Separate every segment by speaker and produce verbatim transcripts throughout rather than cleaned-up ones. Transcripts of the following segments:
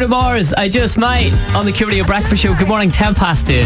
Speaker 1: Bruno Mars, I Just Might, on the Q Radio Breakfast Show. Good morning, ten past two.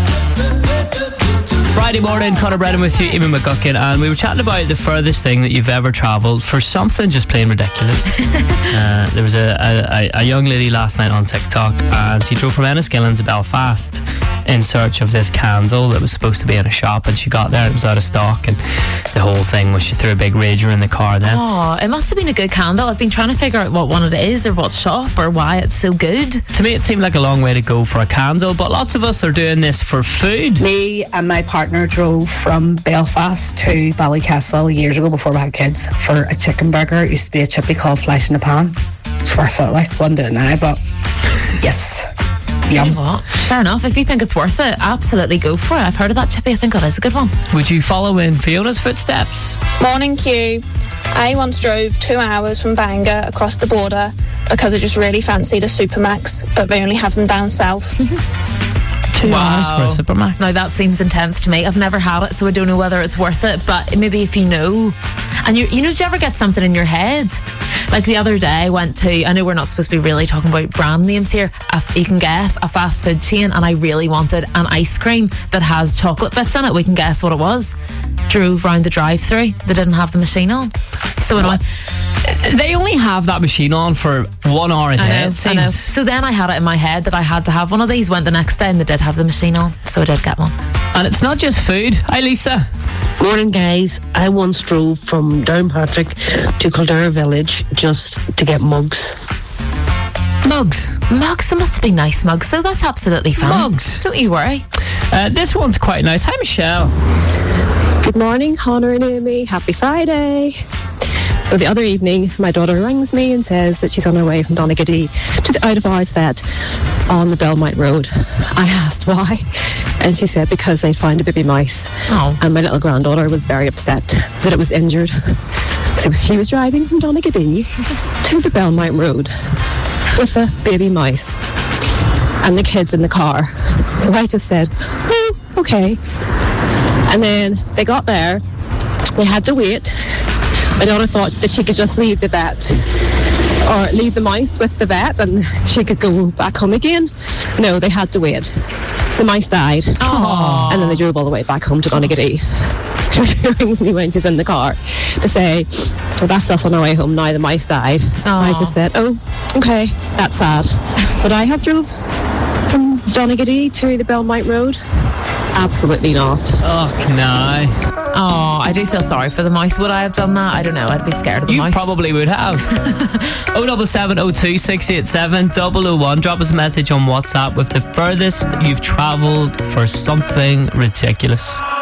Speaker 1: Friday morning, Conor Brennan with you, Eamon McGuckin, and we were chatting about the furthest thing that you've ever travelled for something just plain ridiculous. uh, there was a, a, a young lady last night on TikTok, and she drove from Enniskillen to Belfast in search of this candle that was supposed to be in a shop, and she got there, it was out of stock, and the whole thing was she threw a big rager in the car then.
Speaker 2: Oh, it must have been a good candle. I've been trying to figure out what one it is or what shop or why it's so good.
Speaker 1: To me it seemed like a long way to go for a candle, but lots of us are doing this for food.
Speaker 3: Me and my partner drove from Belfast to Ballycastle years ago before we had kids for a chicken burger. It used to be a chippy called Flesh in a Pan. It's worth it, like, one do it now, but yes. Yum.
Speaker 2: You know what? Fair enough. If you think it's worth it, absolutely go for it. I've heard of that chippy. I think that is a good one.
Speaker 1: Would you follow in Fiona's footsteps?
Speaker 4: Morning, Q. I once drove two hours from Bangor across the border because I just really fancied a Supermax, but they only have them down south.
Speaker 1: Two
Speaker 2: Wow.
Speaker 1: hours for a Supermax.
Speaker 2: Now that seems intense to me. I've never had it, so I don't know whether it's worth it. But maybe if you know, and you, you know, do you ever get something in your head? Like the other day, I went to, I know we're not supposed to be really talking about brand names here. A, you can guess, a fast food chain, and I really wanted an ice cream that has chocolate bits in it. We can guess what it was. Drove round the drive-through. They didn't have the machine on. So annoying.
Speaker 1: They only have that machine on for one hour a day.
Speaker 2: I know,
Speaker 1: it seems.
Speaker 2: I know. So then I had it in my head that I had to have one of these. Went the next day and they did have the machine on, so I did get one.
Speaker 1: And it's not just food. Hi, Lisa.
Speaker 5: Morning, guys. I once drove from Downpatrick to Kildare Village just to get mugs.
Speaker 1: Mugs.
Speaker 2: Mugs, they must be nice mugs, though. That's absolutely fine.
Speaker 1: Mugs.
Speaker 2: Don't you worry.
Speaker 1: Uh, this one's quite nice. Hi, Michelle.
Speaker 6: Good morning, Conor and Amy. Happy Friday. So the other evening, my daughter rings me and says that she's on her way from Donegal to the out of hours vet on the Belmite Road. I asked why, and she said because they found a baby mouse.
Speaker 2: Oh.
Speaker 6: And my little granddaughter was very upset that it was injured. So she was driving from Donegal to the Belmite Road with a baby mouse and the kids in the car. So I just said, oh, okay. And then they got there. They had to wait. My daughter thought that she could just leave the vet or leave the mouse with the vet and she could go back home again. No, they had to wait. The mice died.
Speaker 2: Aww.
Speaker 6: And then they drove all the way back home to Donegal. She rings me when she's in the car to say, well, that's us on our way home now, the mice died. I just said, oh, okay, that's sad. But I have drove from Donegal to the Belmite Road. Absolutely not.
Speaker 1: Oh, no.
Speaker 2: Oh, I do feel sorry for the mouse. Would I have done that? I don't know. I'd be scared of the
Speaker 1: You
Speaker 2: mouse.
Speaker 1: probably would have. oh double seven oh two six eight seven double oh one. Drop us a message on WhatsApp with the furthest you've travelled for something ridiculous.